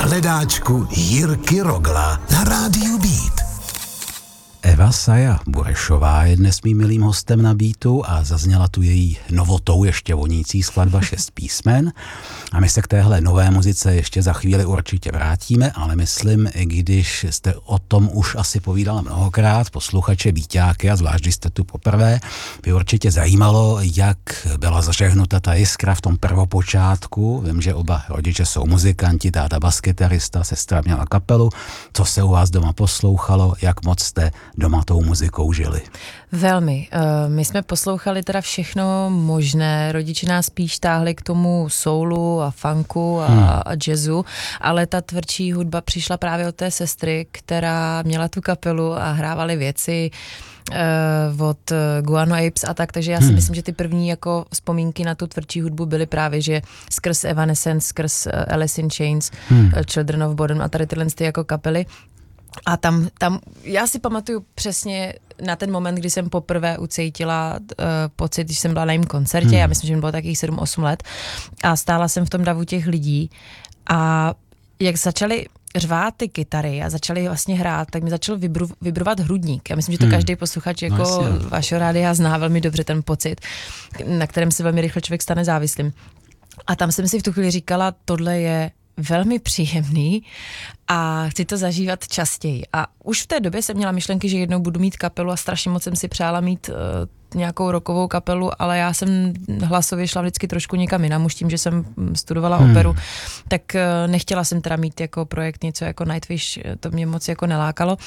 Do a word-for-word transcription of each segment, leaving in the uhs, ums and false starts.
hledáčku Jirky Rogla na rádiu Beat. Eva Saja Burešová je dnes mým milým hostem na Beatu a zazněla tu její novotou ještě vonící skladba Šest písmen. A my se k téhle nové muzice ještě za chvíli určitě vrátíme, ale myslím, když jste o tom už asi povídala mnohokrát, posluchače Beatáky a zvlášť, když jste tu poprvé, by určitě zajímalo, jak byla zažehnuta ta jiskra v tom prvopočátku. Vím, že oba rodiče jsou muzikanti, táta baskytarista, sestra měla kapelu. Co se u vás doma poslouchalo, jak moc jste doma tou muzikou žili? Velmi. My jsme poslouchali teda všechno možné. Rodiče nás spíš táhli k tomu soulu a funku a, hmm. a jazzu, ale ta tvrdší hudba přišla právě od té sestry, která měla tu kapelu a hrávali věci uh, od Guano Apes a tak, takže já si hmm. myslím, že ty první jako vzpomínky na tu tvrdší hudbu byly právě, že skrz Evanescence, skrz uh, Alice in Chains, hmm. uh, Children of Bodom a tady tyhle ty jako kapely. A tam, tam, já si pamatuju přesně na ten moment, kdy jsem poprvé ucítila uh, pocit, když jsem byla na jejím koncertě, hmm. já myslím, že mi bylo takových sedm osm let a stála jsem v tom davu těch lidí a jak začali řvát ty kytary a začali vlastně hrát, tak mi začal vibru, vibrovat hrudník. Já myslím, že to hmm. každý posluchač jako no, vašeho rádia zná velmi dobře ten pocit, na kterém se velmi rychle člověk stane závislým. A tam jsem si v tu chvíli říkala, tohle je velmi příjemný a chci to zažívat častěji. A už v té době jsem měla myšlenky, že jednou budu mít kapelu a strašně moc jsem si přála mít uh, nějakou rockovou kapelu, ale já jsem hlasově šla vždycky trošku někam jinam, už tím, že jsem studovala hmm. operu, tak uh, nechtěla jsem teda mít jako projekt něco jako Nightwish, to mě moc jako nelákalo.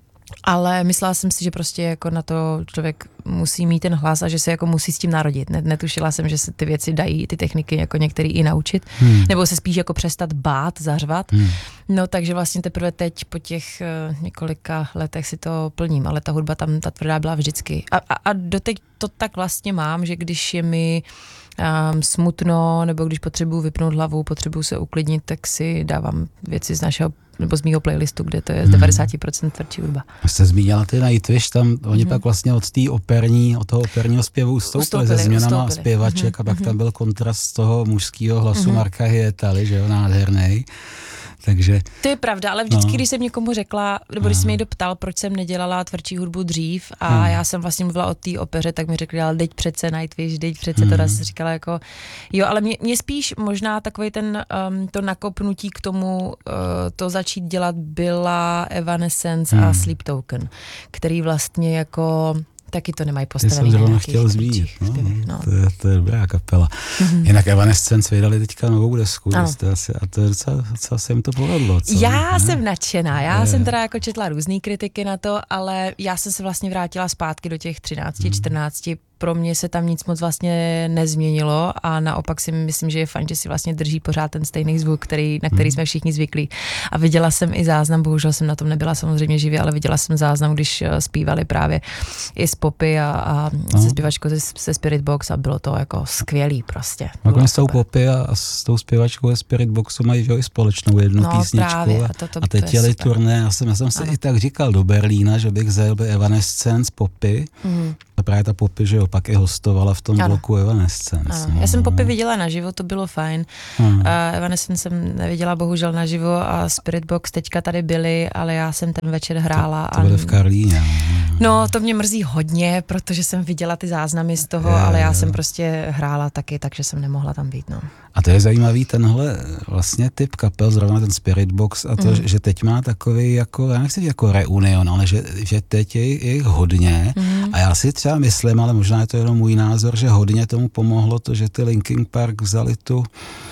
Ale myslela jsem si, že prostě jako na to člověk musí mít ten hlas a že se jako musí s tím narodit. Netušila jsem, že se ty věci dají, ty techniky jako některý i naučit, hmm. nebo se spíš jako přestat bát, zařvat. Hmm. No takže vlastně teprve teď po těch uh, několika letech si to plním, ale ta hudba tam, ta tvrdá byla vždycky. A, a, a doteď to tak vlastně mám, že když je mi um, smutno, nebo když potřebuji vypnout hlavu, potřebuji se uklidnit, tak si dávám věci z našeho nebo z mýho playlistu, kde to je z devadesát procent tvrdší hudba. Jste zmínila ty Nightwish, tam oni mm-hmm. pak vlastně od té operní, od toho operního zpěvu ustoupili, ustoupili se změnama ustoupili. zpěvaček mm-hmm. a pak mm-hmm. tam byl kontrast toho mužského hlasu mm-hmm. Marka Hyetali, že jo, nádhernej. Takže, to je pravda, ale vždycky, no. když jsem někomu řekla, nebo když jsem mě doptal, proč jsem nedělala tvrdší hudbu dřív a hmm. já jsem vlastně mluvila o té opeře, tak mi řekli, ale teď přece Nightwish, teď přece hmm. to jsem říkala jako, jo, ale mě, mě spíš možná takový ten, um, to nakopnutí k tomu, uh, to začít dělat byla Evanescence hmm. a Sleep Token, který vlastně jako taky to nemají postavený. Já jsem chtěl zmínit. No, no. To, je, to je dobrá kapela. Mm-hmm. Jinak Evanescence vydali teďka novou desku. Asi, a to je docela, docela se jim to povedlo. Co? Já ne? jsem nadšená. Já je. jsem teda jako četla různý kritiky na to, ale já jsem se vlastně vrátila zpátky do těch třináct, mm. čtrnáct. Pro mě se tam nic moc vlastně nezměnilo a naopak si myslím, že je fajn, že si vlastně drží pořád ten stejný zvuk, který, na který jsme všichni zvyklí. A viděla jsem i záznam, bohužel jsem na tom nebyla samozřejmě živě, ale viděla jsem záznam, když zpívali právě i z Popy a, a no. se zpěvačkou ze, ze Spirit Box a bylo to jako skvělý prostě. Jako s tou Popy a, a s tou zpěvačkou ze Spirit Boxu mají i společnou jednu no, písničku právě, a, a, to, to, a teď jeli turné. Já jsem, já jsem si i tak říkal do Berlína, že bych zajel by Evanescence, Popy. Mm. A právě ta Popy, že jo, pak i hostovala v tom ano. bloku Evanescence. No. Já jsem Popy viděla naživo, to bylo fajn. Hmm. Uh, Evanescence jsem neviděla bohužel naživo a Spirit Box teďka tady byli, ale já jsem ten večer hrála. To, to byly v Karlíně. No, to mě mrzí hodně, protože jsem viděla ty záznamy z toho, je, ale já je. jsem prostě hrála taky, takže jsem nemohla tam být, no. A to je zajímavý tenhle vlastně typ kapel, zrovna ten Spirit Box a to, mm. že teď má takový jako, já nechci jako reunion, ale že, že teď je jich hodně mm. a já si třeba myslím, ale možná je to jenom můj názor, že hodně tomu pomohlo to, že ty Linkin Park vzali tu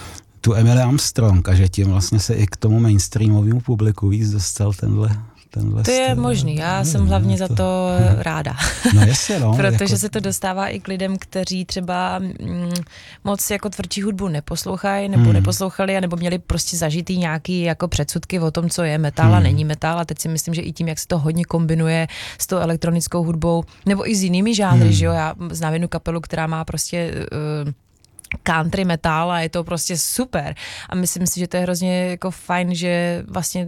tu Emily Armstrong a že tím vlastně se i k tomu mainstreamovému publiku víc dostal tenhle tenhle To je styl. možný, já jsem hlavně to, za to hm. ráda. No jasně, no. Protože jako... se to dostává i k lidem, kteří třeba mm, moc jako tvrdší hudbu neposlouchají, nebo hmm. neposlouchali, nebo měli prostě zažitý nějaký jako předsudky o tom, co je metal a hmm. není metal. A teď si myslím, že i tím, jak se to hodně kombinuje s tou elektronickou hudbou, nebo i s jinými žánry, hmm. že jo, já znám jednu kapelu, která má prostě uh, country metal a je to prostě super. A myslím si, že to je hrozně jako fajn, že vlastně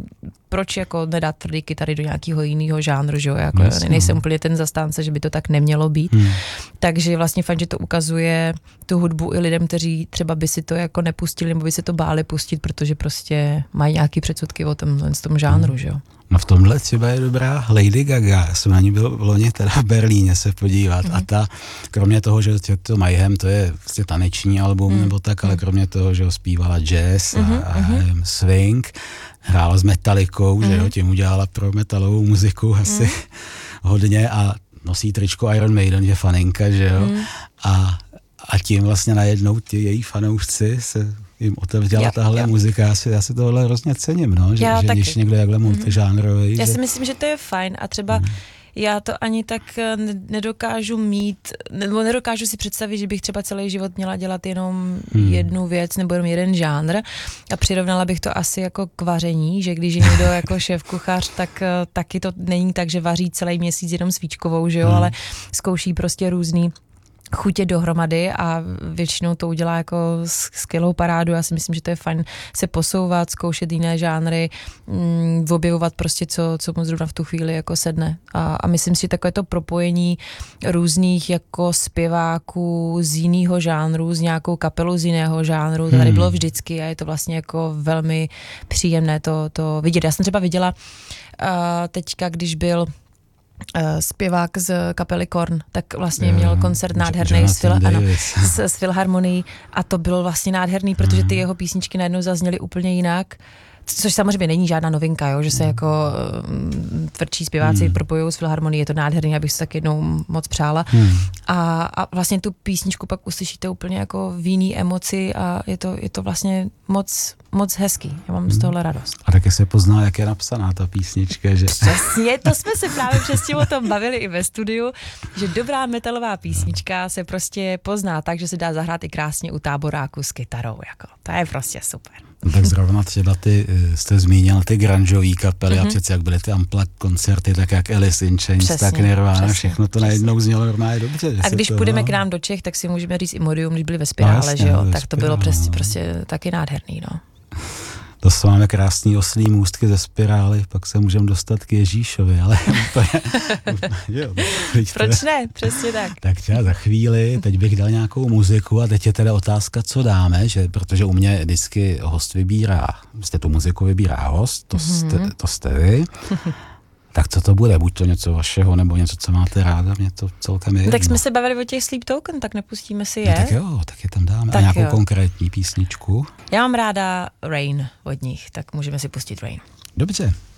proč jako nedat tvrdý kytary do nějakého jiného žánru, že jo, jako Jasně, nejsem no. úplně ten zastánce, že by to tak nemělo být. Hmm. Takže vlastně fajn, že to ukazuje tu hudbu i lidem, kteří třeba by si to jako nepustili, nebo by si to báli pustit, protože prostě mají nějaký předsudky o tom, z tom žánru, hmm. že jo. No v tomhle třeba je dobrá Lady Gaga. Já jsem na ní byl v loni teda v Berlíně se podívat mm. a ta, kromě toho, že to Mayhem, to je vlastně taneční album mm. nebo tak, ale kromě toho, že ho zpívala jazz a, mm-hmm. a nevím, swing, hrála s Metallicou, mm. že jo, tím udělala pro metalovou muziku asi mm. hodně a nosí tričko Iron Maiden, je faninka, že jo, mm. a, a tím vlastně najednou ti její fanoušci se jim otevřela jo, tahle jo. muzika. Já si, já si tohle hrozně cením, no, že, že když někdo je takhle multižánrový. Já že... si myslím, že to je fajn a třeba hmm. já to ani tak nedokážu mít, nebo nedokážu si představit, že bych třeba celý život měla dělat jenom hmm. jednu věc nebo jenom jeden žánr a přirovnala bych to asi jako k vaření, že když je někdo jako šéf kuchař, tak taky to není tak, že vaří celý měsíc jenom svíčkovou, že jo, hmm. ale zkouší prostě různý chutě dohromady a většinou to udělá jako skvělou parádu. Já si myslím, že to je fajn se posouvat, zkoušet jiné žánry, mm, objevovat prostě, co, co mu zrovna v tu chvíli jako sedne. A, a myslím si, že takové to propojení různých jako zpěváků z jiného žánru, z nějakou kapelu z jiného žánru, to tady hmm. bylo vždycky a je to vlastně jako velmi příjemné to, to vidět. Já jsem třeba viděla uh, teďka, když byl Uh, zpěvák z kapely Korn, tak vlastně měl koncert nádherný s, fil, ano, s, s filharmonií a to bylo vlastně nádherný, protože ty jeho písničky najednou zazněly úplně jinak, což samozřejmě není žádná novinka, jo, že se jako um, tvrdší zpěváci hmm. propojují s filharmonií, je to nádherný, abych se tak jednou moc přála. Hmm. A, a vlastně tu písničku pak uslyšíte úplně jako v jiný emoci a je to, je to vlastně moc, moc hezký. Já mám hmm. z tohohle radost. A taky se pozná, jak je napsaná ta písnička, že? Přesně, to jsme se právě přesně o tom bavili i ve studiu, že dobrá metalová písnička se prostě pozná tak, že se dá zahrát i krásně u táboráku s kytarou, jako. To je prostě super. No tak zrovna třeba ty, jste zmínil ty grungeový kapely mm-hmm. a přece jak byly ty unplugged koncerty, tak jak Alice in Chains, přesně, tak Nirvana, přesně, všechno to přesně. najednou znělo normálně dobře. A když půjdeme k nám do Čech, tak si můžeme říct i Modium, když byli ve Spirále, no, jasně, že jo, tak to bylo prostě, prostě taky nádherný, no. To jsou máme krásný oslí můstky ze Spirály, pak se můžeme dostat k Ježíšovi, ale úplně, jo, proč ne, přesně tak. Tak třeba za chvíli, teď bych dal nějakou muziku a teď je teda otázka, co dáme, že, protože u mě vždycky host vybírá, jste tu muziku vybírá host, to, mm-hmm. jste, to jste vy. Tak co to bude? Buď to něco vašeho, nebo něco, co máte ráda, mě to celkem je jedno. Tak jsme se bavili o těch Sleep Token, tak nepustíme si je. No, tak jo, tak je tam dáme. Tak a nějakou jo. konkrétní písničku? Já mám ráda Rain od nich, tak můžeme si pustit Rain. Dobře.